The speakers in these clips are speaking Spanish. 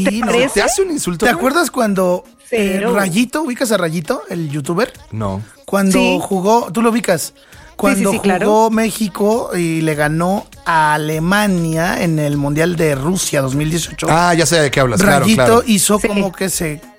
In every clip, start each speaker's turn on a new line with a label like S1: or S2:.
S1: Sí, no.
S2: ¿Te hace un insulto?
S1: ¿Te
S2: güey?
S1: acuerdas cuando
S3: Cero.
S1: Rayito, ubicas a Rayito, el youtuber?
S2: No.
S1: Cuando
S3: Sí.
S1: jugó, tú lo ubicas, cuando
S3: sí,
S1: jugó
S3: claro.
S1: México y le ganó a Alemania en el Mundial de Rusia 2018.
S2: Ah, ya sé de qué hablas, claro,
S1: Rayito
S2: claro.
S1: hizo
S3: Sí.
S1: como que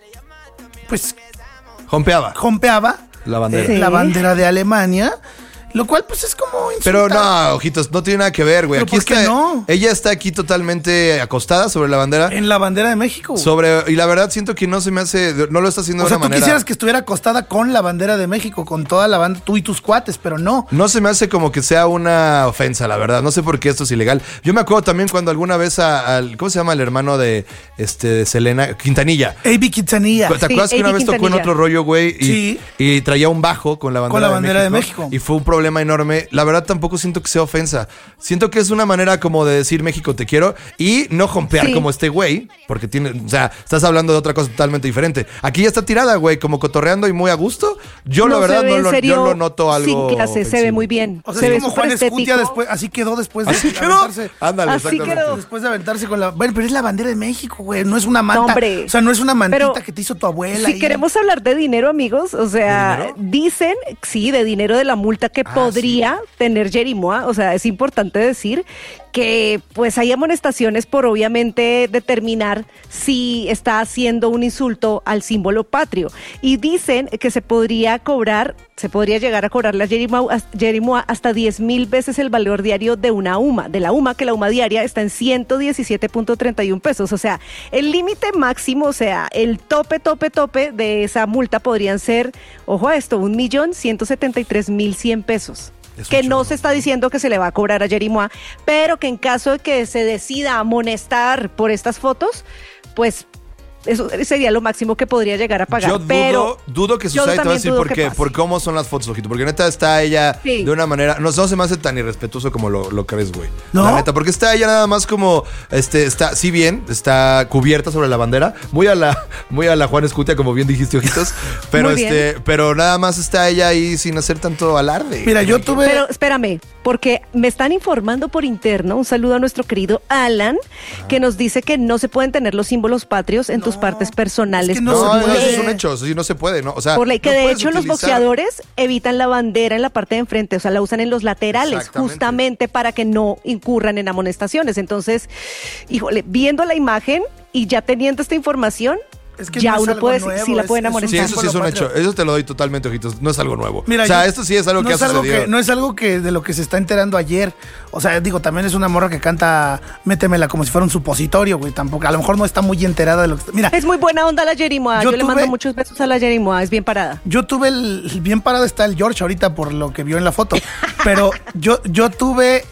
S1: pues,
S2: Jompeaba
S1: jompeaba
S2: la bandera.
S3: Sí.
S1: la bandera de Alemania, lo cual pues es como
S2: Pero
S1: insultar.
S2: no, ojitos, no tiene nada que ver, güey.
S1: ¿Pero
S2: Aquí
S1: por qué
S2: está.
S1: no?
S2: Ella está aquí totalmente acostada sobre la bandera.
S1: En la bandera de México.
S2: Y la verdad siento que no se me hace. No lo está haciendo
S1: O
S2: de
S1: sea,
S2: una
S1: tú
S2: manera.
S1: quisieras que estuviera acostada con la bandera de México, con toda la banda, tú y tus cuates, pero no.
S2: No se me hace como que sea una ofensa, la verdad. No sé por qué esto es ilegal. Yo me acuerdo también cuando alguna vez al. ¿Cómo se llama el hermano de Selena? Quintanilla.
S1: A.B. Quintanilla.
S2: ¿Te acuerdas que
S3: A.B.
S2: una vez tocó en
S3: Quintanilla.
S2: otro rollo, güey?
S1: Sí.
S2: Y traía un bajo con la bandera,
S1: de México.
S2: Y fue un problema enorme. La verdad tampoco siento que sea ofensa. Siento que es una manera como de decir México te quiero y no jompear
S3: Sí.
S2: como este güey, porque o sea, estás hablando de otra cosa totalmente diferente. Aquí ya está tirada, güey, como cotorreando y muy a gusto. Yo la
S3: No
S2: verdad
S3: se ve,
S2: no
S3: en
S2: lo,
S3: serio,
S2: yo lo noto algo
S3: sin clase, se ve
S2: ofensivo.
S3: muy bien.
S1: O sea,
S3: se ve
S1: es como
S3: súper
S1: Juan Escutia
S3: estético.
S1: después, así quedó después de
S2: ¿Así quedó?
S1: aventarse.
S2: Ándale,
S3: Así
S2: exactamente.
S3: quedó.
S1: Después de aventarse con la... Bueno, pero es la bandera de México, güey. No es una manta.
S3: No, hombre.
S1: O sea, no es una mantita
S3: Pero
S1: que te hizo tu abuela.
S3: Si
S1: y-
S3: queremos hablar de dinero, amigos, o sea,
S2: ¿De dinero?
S3: dicen, sí, de dinero de la multa que podría tener Jerimoa, o sea, es importante decir que pues hay amonestaciones por obviamente determinar si está haciendo un insulto al símbolo patrio. Y dicen que se podría llegar a cobrarle a Jerimoa hasta 10,000 veces el valor diario de una UMA, de la UMA, que la UMA diaria está en 117.31 pesos. O sea, el límite máximo, o sea, el tope de esa multa podrían ser, ojo a esto, 1,173,100 pesos.
S2: Es
S3: Que
S2: un
S3: no
S2: chorro.
S3: se está diciendo que se le va a cobrar a Jerimoa, pero que en caso de que se decida amonestar por estas fotos, pues eso sería lo máximo que podría llegar a pagar.
S2: Yo
S3: pero
S2: dudo que
S3: yo
S2: suceda y te voy a
S3: también
S2: decir
S3: dudo
S2: por
S3: que
S2: qué,
S3: pase.
S2: por cómo son las fotos, ojito. Porque neta está ella
S3: Sí.
S2: de una manera. No se me hace tan irrespetuoso como lo crees, güey.
S1: ¿No?
S2: La neta, porque está ella nada más como. Está, sí bien, está cubierta sobre la bandera. Muy a la Juan Escutia, como bien dijiste, ojitos. Pero
S3: Muy bien.
S2: pero nada más está ella ahí sin hacer tanto alarde.
S1: Mira, yo tuve...
S3: Pero espérame, porque me están informando por interno, un saludo a nuestro querido Alan, que nos dice que no se pueden tener los símbolos patrios en tus partes personales.
S1: es que no
S3: por
S2: No,
S1: se
S2: eso
S1: puede.
S2: es un hecho, eso sí no se puede, ¿no? O sea,
S3: Por ley, que
S2: no
S3: de
S2: puedes
S3: hecho los
S2: utilizar-
S3: boxeadores evitan la bandera en la parte de enfrente, o sea, la usan en los laterales,
S2: Exactamente.
S3: justamente para que no incurran en amonestaciones. Entonces, híjole, viendo la imagen y ya teniendo esta información,
S1: Es que
S3: ya
S1: no es
S3: uno
S1: algo
S3: puede decir
S1: nuevo,
S3: si la
S1: es-
S3: pueden
S1: es un
S2: Sí,
S3: amonestar.
S2: eso sí es un
S1: patrio.
S2: hecho. Eso te lo doy totalmente, ojitos. No es algo nuevo.
S1: Mira,
S2: o sea,
S1: yo-
S2: esto sí es algo
S1: no
S2: que ha
S1: es algo
S2: sucedido.
S1: que no es algo que de lo que se está enterando ayer. O sea, digo, también es una morra que canta Métemela como si fuera un supositorio, güey. Tampoco, a lo mejor no está muy enterada de lo que... Mira,
S3: Es muy buena onda la Jerimoa,
S1: Yo
S3: yo le
S1: tuve-
S3: mando muchos besos a la Jerimoa, es bien parada.
S1: yo tuve bien parado está el George ahorita por lo que vio en la foto. Pero yo tuve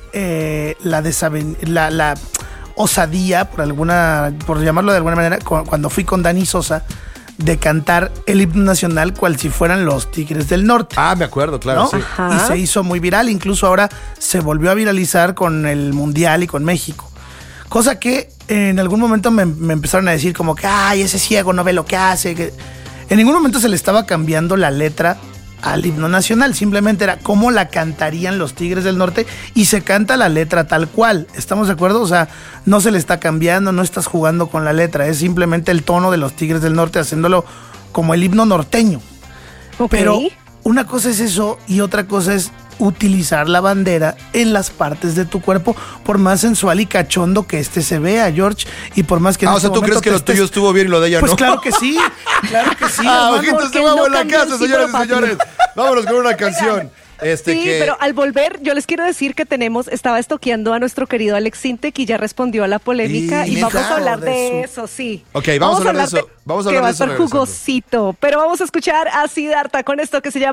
S1: la osadía, por llamarlo de alguna manera, cuando fui con Dani Sosa, de cantar el himno nacional cual si fueran los Tigres del Norte.
S2: Ah, me acuerdo, claro,
S1: ¿no?
S2: sí.
S3: Ajá.
S1: Y se hizo muy viral, incluso ahora se volvió a viralizar con el Mundial y con México. Cosa que en algún momento me empezaron a decir como que, ay, ese ciego no ve lo que hace. Que... En ningún momento se le estaba cambiando la letra al himno nacional, simplemente era cómo la cantarían los Tigres del Norte y se canta la letra tal cual. ¿Estamos de acuerdo? O sea, no se le está cambiando, no estás jugando con la letra, es simplemente el tono de los Tigres del Norte haciéndolo como el himno norteño.
S3: Ok.
S1: Pero una cosa es eso y otra cosa es utilizar la bandera en las partes de tu cuerpo, por más sensual y cachondo que se vea, George, y por más que... en
S2: Ah, o
S1: este
S2: sea, ¿tú crees
S1: momento
S2: que
S1: te
S2: lo tuyo
S1: estés-
S2: estuvo bien y lo de ella
S1: Pues
S2: no?
S1: claro que sí, claro que sí.
S2: Ah,
S1: hermano.
S2: ojitos
S3: porque
S2: de huevo
S3: no
S2: en la
S3: cambió el
S2: casa,
S3: símbolo
S2: señores y
S3: patrio.
S2: señores. Vámonos con una canción.
S3: Sí, pero al volver, yo les quiero decir que estaba estoqueando a nuestro querido Alex Sintek y ya respondió a la polémica
S2: Y
S3: y vamos
S1: neta,
S3: a hablar
S1: de
S3: de
S1: su-
S3: eso, sí.
S2: Ok, vamos a hablar de eso. Vamos a
S3: que
S2: hablar
S3: va
S2: de
S3: a
S2: eso
S3: estar
S2: regresando.
S3: jugosito, pero vamos a escuchar a Siddhartha con esto que se llama